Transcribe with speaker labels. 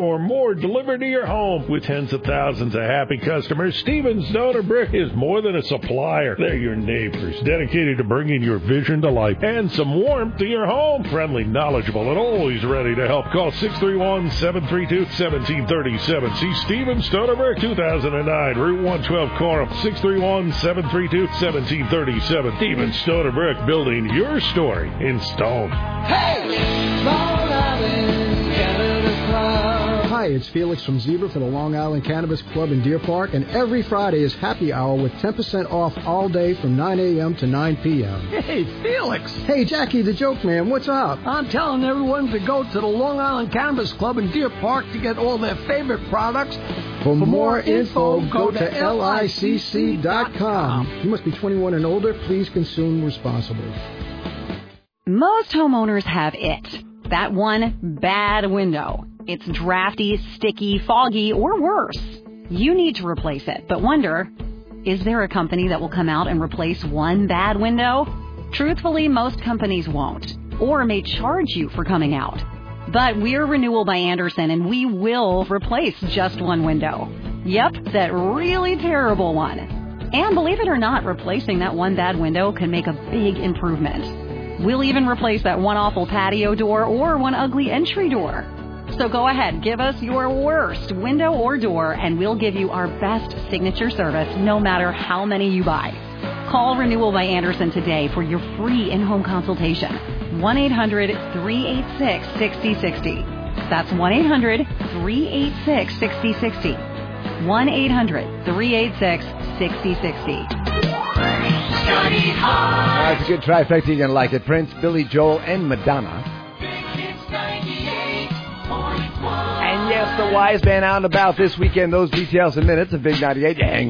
Speaker 1: or more delivered to your home. With tens of thousands of happy customers, Stevens Stone and Brick is more than a supplier. They're your neighbors, dedicated to bringing your vision to life and some warmth to your home. Friendly, knowledgeable, and always ready to help. Call 631-732-1737. See Stevens Stone and Brick, 2009, Route 112, Coram. 631-732-1737. Stevens Stone and Brick, building your story in stone.
Speaker 2: Hey! Long Island Cannabis Club.
Speaker 3: Hi, it's Felix from Zebra for the Long Island Cannabis Club in Deer Park, and every Friday is happy hour with 10% off all day from 9 a.m. to 9 p.m.
Speaker 4: Hey, Felix!
Speaker 3: Hey, Jackie the Joke Man, what's up?
Speaker 4: I'm telling everyone to go to the Long Island Cannabis Club in Deer Park to get all their favorite products.
Speaker 3: For more info, go to licc.com. You must be 21 and older. Please consume responsibly.
Speaker 5: Most homeowners have it. That one bad window. It's drafty, sticky, foggy, or worse. You need to replace it, but wonder, is there a company that will come out and replace one bad window? Truthfully, most companies won't, or may charge you for coming out. But we're Renewal by Andersen, and we will replace just one window. Yep, that really terrible one. And believe it or not, replacing that one bad window can make a big improvement. We'll even replace that one awful patio door or one ugly entry door. So go ahead, give us your worst window or door, and we'll give you our best signature service no matter how many you buy. Call Renewal by Andersen today for your free in-home consultation. 1-800-386-6060. That's 1-800-386-6060. 1-800-386-6060.
Speaker 6: It's a good trifecta. You're going to like it. Prince, Billy Joel, and Madonna. And yes, the wise man out and about this weekend. Those details in minutes of Big 98. Hang